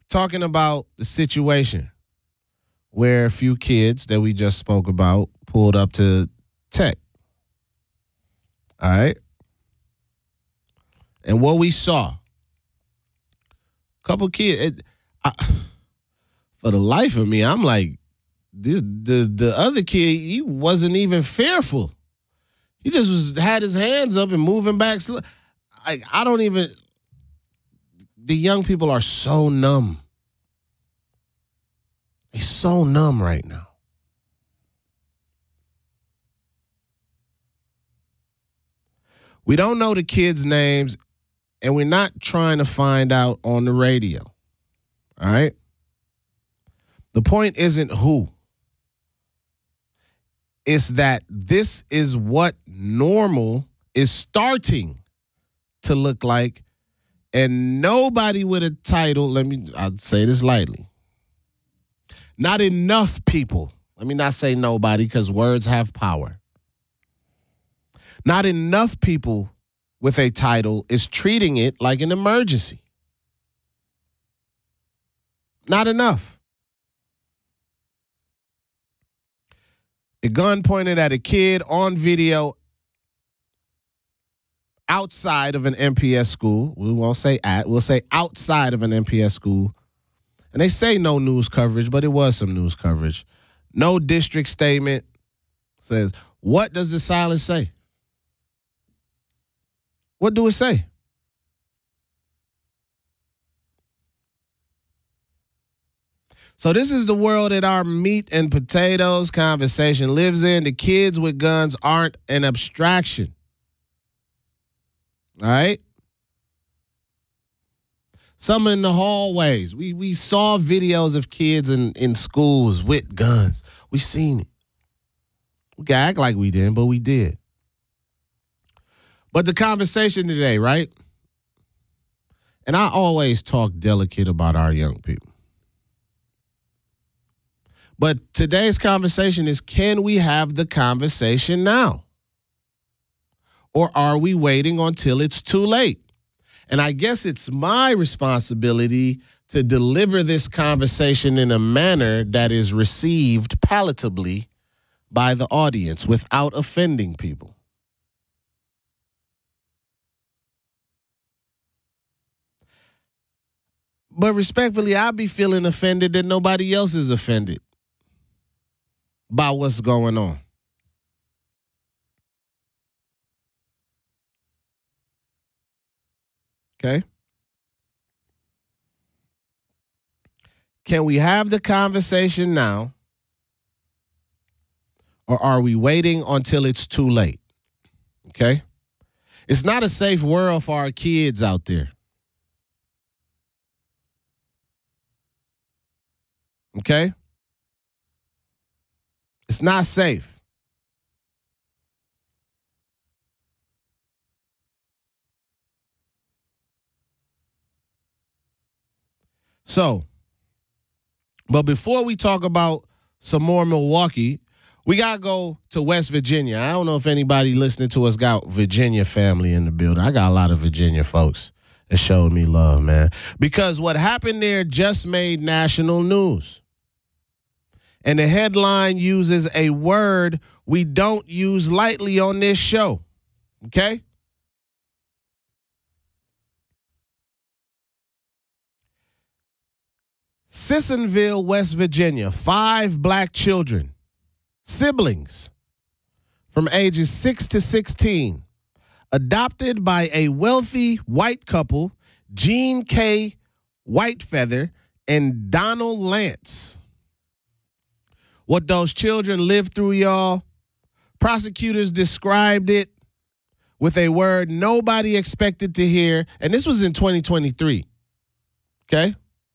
talking about the situation where a few kids that we just spoke about pulled up to Tech. All right. And what we saw, a couple kids, for the life of me, I'm like, the other kid, he wasn't even fearful. He just had his hands up and moving back. I don't even. The young people are so numb. They're so numb right now. We don't know the kids' names, and we're not trying to find out on the radio. All right? The point isn't who. It's that this is what normal is starting to look like, and nobody with a title, I'll say this lightly. Not enough people, let me not say nobody because words have power. Not enough people with a title is treating it like an emergency. Not enough. A gun pointed at a kid on video outside of an MPS school. We won't say at, we'll say outside of an MPS school. And they say no news coverage, but it was some news coverage. No district statement. Says, what does the silence say? What do it say? So this is the world that our meat and potatoes conversation lives in. The kids with guns aren't an abstraction. All right? Some in the hallways. We saw videos of kids in schools with guns. We seen it. We can act like we didn't, but we did. But the conversation today, right? And I always talk delicate about our young people. But today's conversation is, can we have the conversation now? Or are we waiting until it's too late? And I guess it's my responsibility to deliver this conversation in a manner that is received palatably by the audience without offending people. But respectfully, I be feeling offended that nobody else is offended by what's going on. Okay? Can we have the conversation now? Or are we waiting until it's too late? Okay? It's not a safe world for our kids out there. Okay? It's not safe. So, but before we talk about some more Milwaukee, we got to go to West Virginia. I don't know if anybody listening to us got Virginia family in the building. I got a lot of Virginia folks that showed me love, man. Because what happened there just made national news. And the headline uses a word we don't use lightly on this show. Okay? Sissonville, West Virginia, 5 black children, siblings from ages 6 to 16, adopted by a wealthy white couple, Jean K. Whitefeather and Donald Lance. What those children lived through, y'all, prosecutors described it with a word nobody expected to hear, and this was in 2023, okay?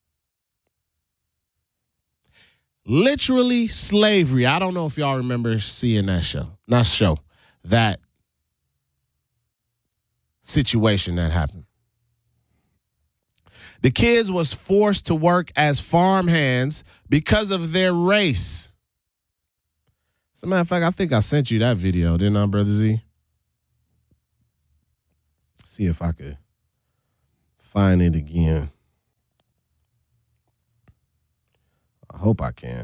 Literally slavery. I don't know if y'all remember seeing that that situation that happened. The kids was forced to work as farmhands because of their race. As a matter of fact, I think I sent you that video, didn't I, Brother Z? See if I could find it again. hope I can.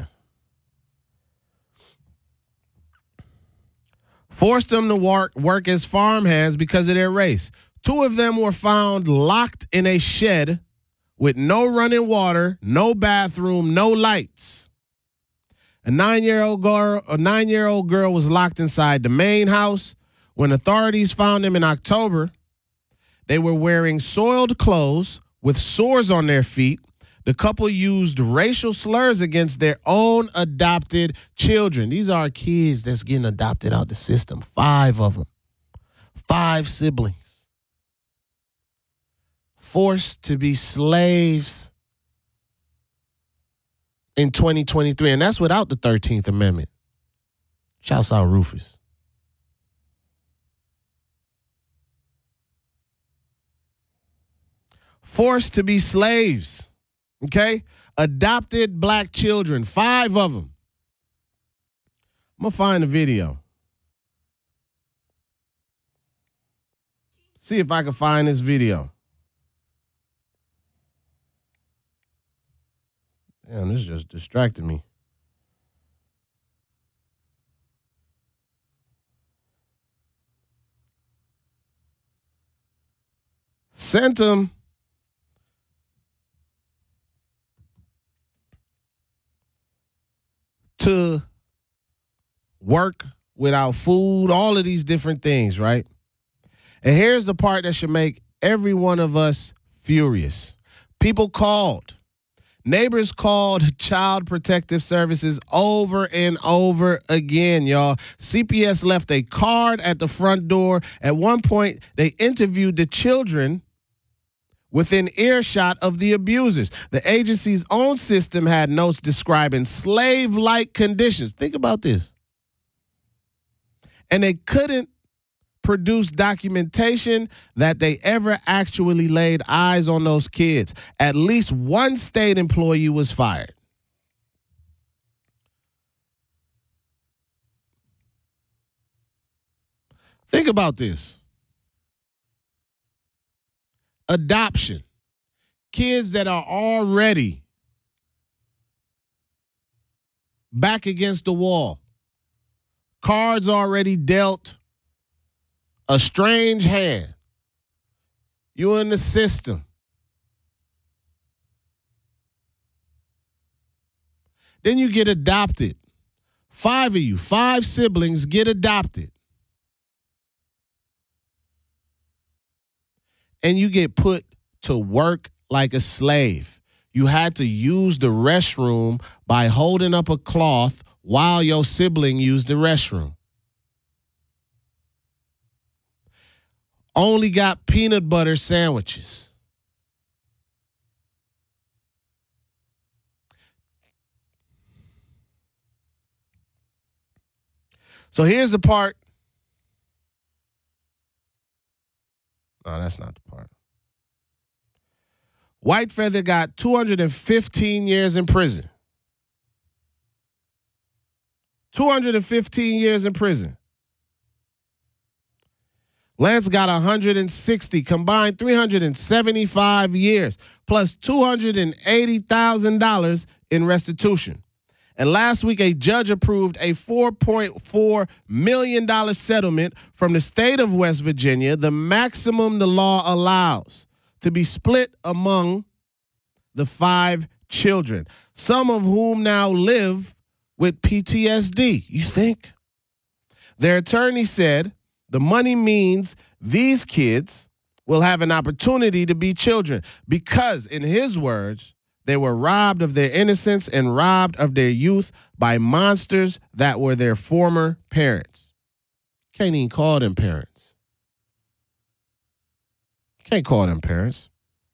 Forced them to work as farmhands because of their race. 2 of them were found locked in a shed with no running water, no bathroom, no lights. A 9-year-old girl was locked inside the main house. When authorities found them in October, they were wearing soiled clothes with sores on their feet. The couple used racial slurs against their own adopted children. These are kids that's getting adopted out the system. 5 of them. 5 siblings. Forced to be slaves in 2023. And that's without the 13th Amendment. Shouts out Rufus. Forced to be slaves. Okay? Adopted black children, 5 of them. I'm going to find the video. See if I can find this video. Damn, this just distracted me. Sent them to work without food, all of these different things, right? And here's the part that should make every one of us furious. People called. Neighbors called Child Protective Services over and over again, y'all. CPS left a card at the front door. At one point, they interviewed the children within earshot of the abusers. The agency's own system had notes describing slave-like conditions. Think about this. And they couldn't produce documentation that they ever actually laid eyes on those kids. At least one state employee was fired. Think about this. Adoption. Kids that are already back against the wall. Cards already dealt. A strange hand. You in the system. Then you get adopted. 5 of you, 5 siblings get adopted. And you get put to work like a slave. You had to use the restroom by holding up a cloth while your sibling used the restroom. Only got peanut butter sandwiches. So here's the part. No, that's not the part. White Feather got 215 years in prison. 215 years in prison. Lance got 160, combined 375 years, plus $280,000 in restitution. And last week, a judge approved a $4.4 million settlement from the state of West Virginia, the maximum the law allows, to be split among the 5 children, some of whom now live with PTSD. You think? Their attorney said the money means these kids will have an opportunity to be children because, in his words, they were robbed of their innocence and robbed of their youth by monsters that were their former parents. Can't even call them parents. Can't call them parents.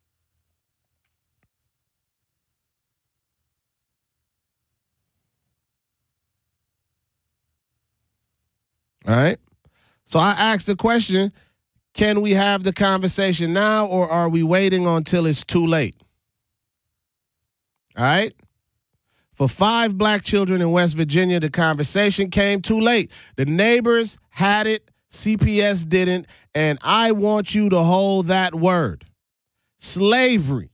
All right. So I asked the question, can we have the conversation now or are we waiting until it's too late? All right. For 5 black children in West Virginia, the conversation came too late. The neighbors had it, CPS didn't, and I want you to hold that word. Slavery